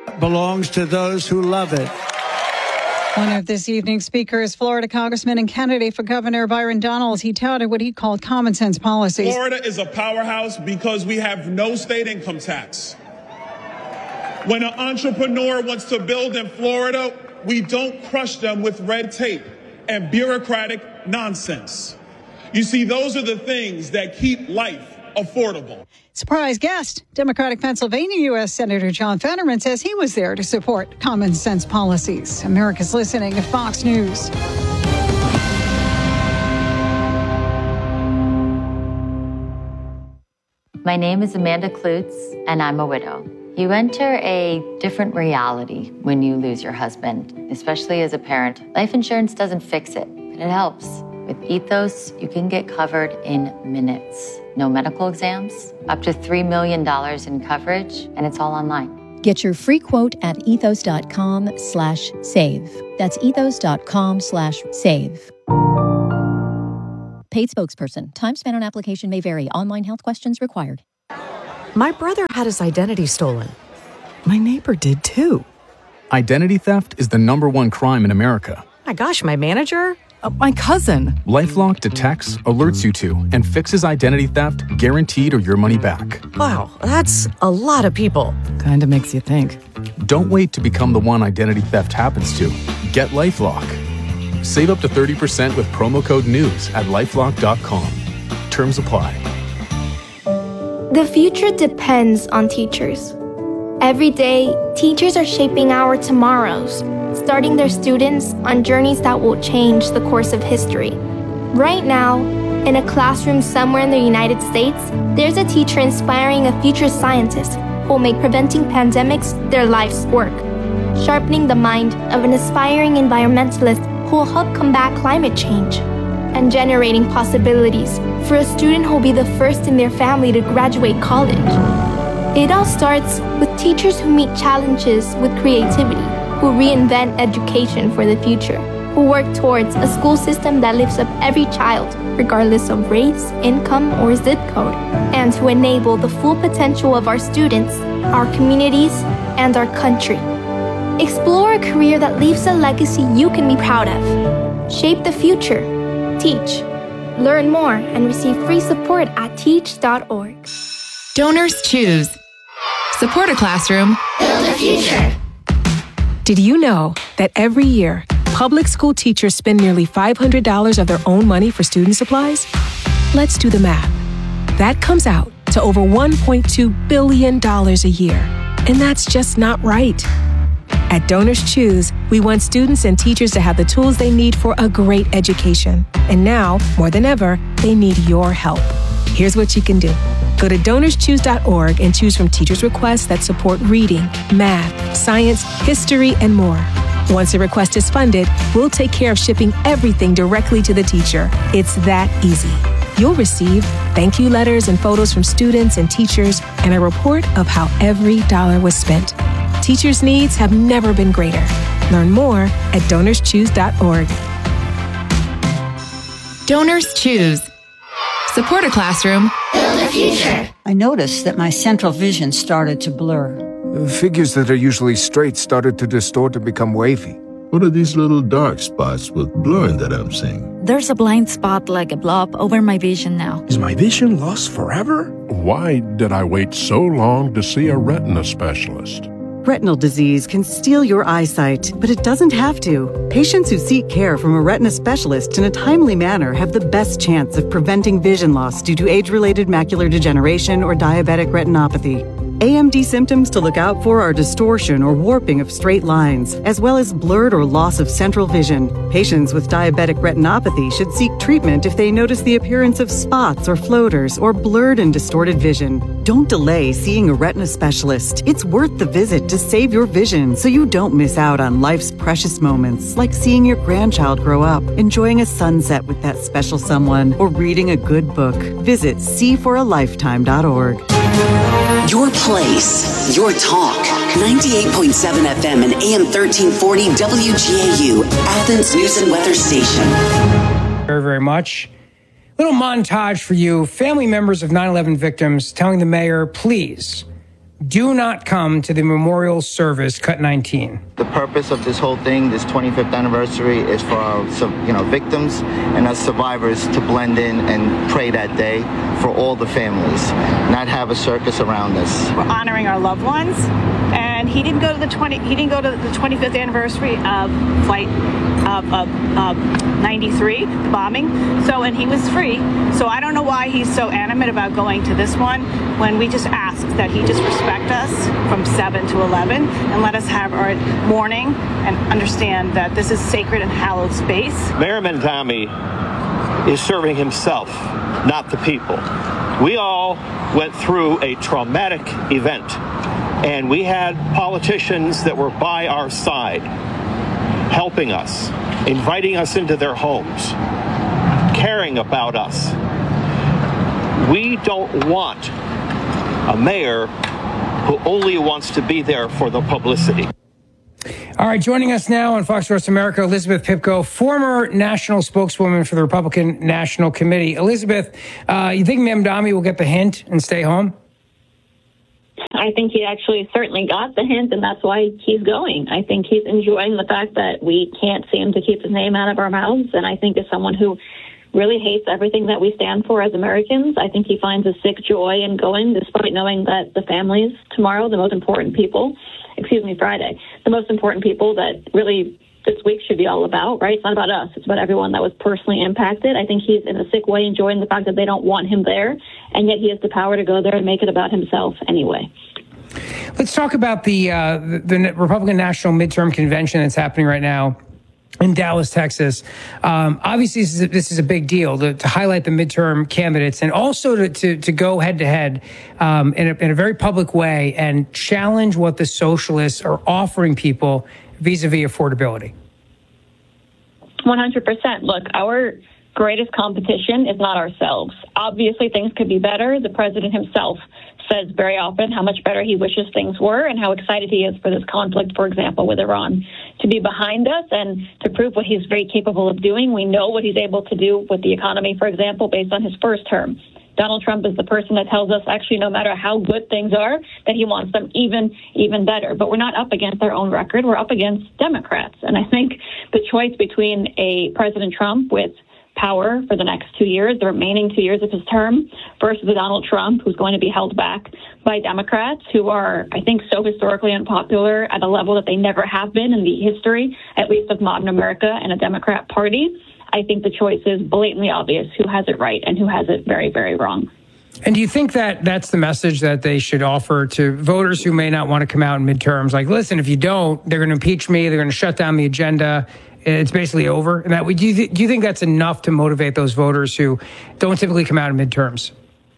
belongs to those who love it. One of this evening's speakers, Florida Congressman and candidate for Governor Byron Donalds, he touted what he called common sense policies. Florida is a powerhouse because we have no state income tax. When an entrepreneur wants to build in Florida, we don't crush them with red tape and bureaucratic nonsense. You see, those are the things that keep life affordable. Surprise guest, Democratic Pennsylvania U.S. Senator John Fetterman says he was there to support common sense policies. America's listening to Fox News. My name is Amanda Klutz, and I'm a widow. You enter a different reality when you lose your husband, especially as a parent. Life insurance doesn't fix it, but it helps. With Ethos, you can get covered in minutes. No medical exams, up to $3 million in coverage, and it's all online. Get your free quote at ethos.com/save. That's ethos.com/save. Paid spokesperson. Time spent on application may vary. Online health questions required. My brother had his identity stolen. My neighbor did too. Identity theft is the #1 crime in America. My gosh, my manager? My cousin. LifeLock detects, alerts you to, and fixes identity theft guaranteed or your money back. Wow, that's a lot of people. Kinda makes you think. Don't wait to become the one identity theft happens to. Get LifeLock. Save up to 30% with promo code NEWS at LifeLock.com. Terms apply. The future depends on teachers. Every day, teachers are shaping our tomorrows, starting their students on journeys that will change the course of history. Right now, in a classroom somewhere in the United States, there's a teacher inspiring a future scientist who will make preventing pandemics their life's work, sharpening the mind of an aspiring environmentalist who will help combat climate change, and generating possibilities for a student who will be the first in their family to graduate college. It all starts with teachers who meet challenges with creativity, who reinvent education for the future, who work towards a school system that lifts up every child, regardless of race, income, or zip code, and who enable the full potential of our students, our communities, and our country. Explore a career that leaves a legacy you can be proud of. Shape the future. Teach. Learn more and receive free support at teach.org. Donors choose. Support a classroom. Build a future. Did you know that every year, public school teachers spend nearly $500 of their own money for student supplies? Let's do the math. That comes out to over $1.2 billion a year. And that's just not right. At Donors Choose, we want students and teachers to have the tools they need for a great education. And now, more than ever, they need your help. Here's what you can do. Go to DonorsChoose.org and choose from teachers' requests that support reading, math, science, history, and more. Once a request is funded, we'll take care of shipping everything directly to the teacher. It's that easy. You'll receive thank you letters and photos from students and teachers and a report of how every dollar was spent. Teachers' needs have never been greater. Learn more at DonorsChoose.org. Donors choose. Support a classroom. Build a future. I noticed that my central vision started to blur. Figures that are usually straight started to distort and become wavy. What are these little dark spots with blurring that I'm seeing? There's a blind spot like a blob over my vision now. Is my vision lost forever? Why did I wait so long to see a retina specialist? Retinal disease can steal your eyesight, but it doesn't have to. Patients who seek care from a retina specialist in a timely manner have the best chance of preventing vision loss due to age-related macular degeneration or diabetic retinopathy. AMD symptoms to look out for are distortion or warping of straight lines, as well as blurred or loss of central vision. Patients with diabetic retinopathy should seek treatment if they notice the appearance of spots or floaters or blurred and distorted vision. Don't delay seeing a retina specialist. It's worth the visit to save your vision so you don't miss out on life's precious moments, like seeing your grandchild grow up, enjoying a sunset with that special someone, or reading a good book. Visit seeforalifetime.org. Your place, your talk. 98.7 FM and AM 1340 WGAU, Athens News and Weather Station. Very, very much. Little montage for you. Family members of 9/11 victims telling the mayor, please do not come to the memorial service, Cut 19. The purpose of this whole thing, this 25th anniversary, is for our, victims and us survivors to blend in and pray that day for all the families, not have a circus around us. We're honoring our loved ones, and he didn't go to the 25th anniversary of flight of 93, the bombing. And he was free. So I don't know why he's so animate about going to this one when we just ask that he just respect us from 7 to 11 and let us have our mourning and understand that this is sacred and hallowed space. Mayor Mamdani is serving himself, not the people. We all went through a traumatic event, and we had politicians that were by our side, helping us, inviting us into their homes, caring about us. We don't want a mayor who only wants to be there for the publicity. All right, joining us now on Fox Sports America, Elizabeth Pipko, former national spokeswoman for the Republican National Committee. Elizabeth, you think Mamdani will get the hint and stay home? I think he actually certainly got the hint, and that's why he's going. I think he's enjoying the fact that we can't seem to keep his name out of our mouths, and I think as someone who really hates everything that we stand for as Americans, I think he finds a sick joy in going, despite knowing that the families tomorrow, the most important people, Friday, the most important people that really this week should be all about, right? It's not about us. It's about everyone that was personally impacted. I think he's in a sick way enjoying the fact that they don't want him there, and yet he has the power to go there and make it about himself anyway. Let's talk about the Republican National Midterm Convention that's happening right now in Dallas, Texas. Obviously, this is a big deal to highlight the midterm candidates and also to go head-to-head in a very public way and challenge what the socialists are offering people vis-a-vis affordability. 100%. Look, our greatest competition is not ourselves. Obviously, things could be better. The president himself says very often how much better he wishes things were and how excited he is for this conflict, for example, with Iran, to be behind us and to prove what he's very capable of doing. We know what he's able to do with the economy, for example, based on his first term. Donald Trump is the person that tells us, actually, no matter how good things are, that he wants them even better. But we're not up against our own record. We're up against Democrats. And I think the choice between a President Trump with power for the next 2 years, the remaining 2 years of his term, versus a Donald Trump who's going to be held back by Democrats who are, I think, so historically unpopular at a level that they never have been in the history, at least of modern America and a Democrat Party. I think the choice is blatantly obvious who has it right and who has it very, very wrong. And do you think that that's the message that they should offer to voters who may not want to come out in midterms? Like, listen, if you don't, they're going to impeach me. They're going to shut down the agenda. It's basically over. And that do you think that's enough to motivate those voters who don't typically come out in midterms?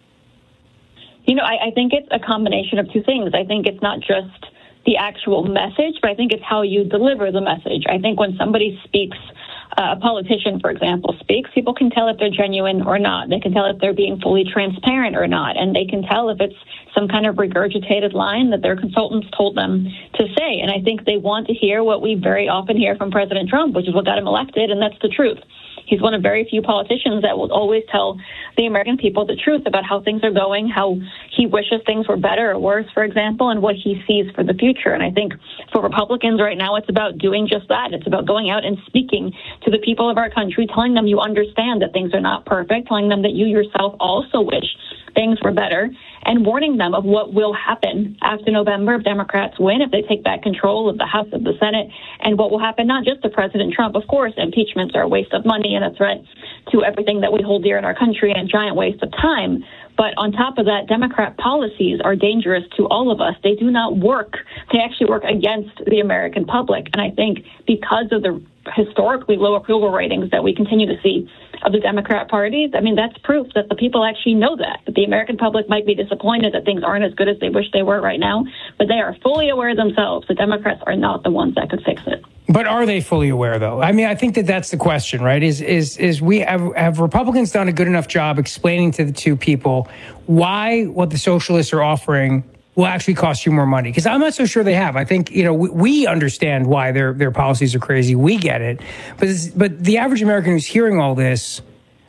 You know, I think it's a combination of two things. I think it's not just the actual message, but I think it's how you deliver the message. I think when somebody speaks, a politician, for example, speaks, people can tell if they're genuine or not. They can tell if they're being fully transparent or not. And they can tell if it's some kind of regurgitated line that their consultants told them to say. And I think they want to hear what we very often hear from President Trump, which is what got him elected, and that's the truth. He's one of very few politicians that will always tell the American people the truth about how things are going, how he wishes things were better or worse, for example, and what he sees for the future. And I think for Republicans right now, it's about doing just that. It's about going out and speaking to the people of our country, telling them you understand that things are not perfect, telling them that you yourself also wish things were better, and warning them of what will happen after November if Democrats win, if they take back control of the House, of the Senate, and what will happen not just to President Trump. Of course, impeachments are a waste of money and a threat to everything that we hold dear in our country and a giant waste of time. But on top of that, Democrat policies are dangerous to all of us. They do not work. They actually work against the American public. And I think because of the historically low approval ratings that we continue to see of the Democrat parties, I mean, that's proof that the people actually know that the American public might be disappointed that things aren't as good as they wish they were right now, but they are fully aware themselves that Democrats are not the ones that could fix it. But are they fully aware, though? I mean, I think that's the question, right? Is we have Republicans done a good enough job explaining to the two people why what the socialists are offering will actually cost you more money? Because I'm not so sure they have. I think, you know, we understand why their policies are crazy. We get it. But the average American who's hearing all this,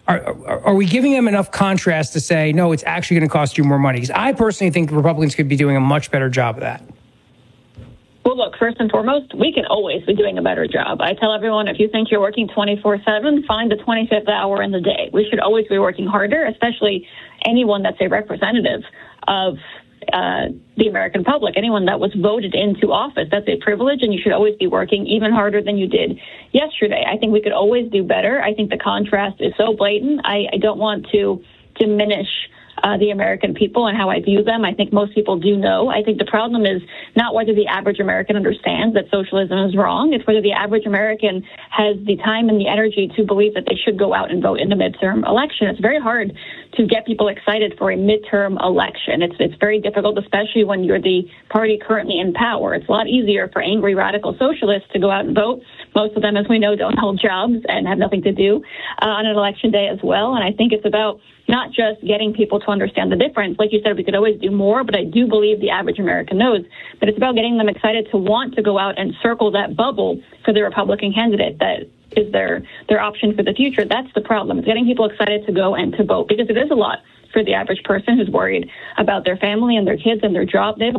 are we giving them enough contrast to say, no, it's actually going to cost you more money? Because I personally think the Republicans could be doing a much better job of that. Well, look, first and foremost, we can always be doing a better job. I tell everyone, if you think you're working 24/7, find the 25th hour in the day. We should always be working harder, especially anyone that's a representative of the American public, anyone that was voted into office. That's a privilege, and you should always be working even harder than you did yesterday. I think we could always do better. I think the contrast is so blatant. I don't want to diminish the American people and how I view them. I think most people do know. I think the problem is not whether the average American understands that socialism is wrong. It's whether the average American has the time and the energy to believe that they should go out and vote in the midterm election. It's very hard to get people excited for a midterm election. It's very difficult, especially when you're the party currently in power. It's a lot easier for angry radical socialists to go out and vote. Most of them, as we know, don't hold jobs and have nothing to do on an election day as well. And I think it's about not just getting people to understand the difference. Like you said, we could always do more, but I do believe the average American knows. But it's about getting them excited to want to go out and circle that bubble for the Republican candidate that is their option for the future. That's the problem. It's getting people excited to go and to vote, because it is a lot for the average person who's worried about their family and their kids and their job. They have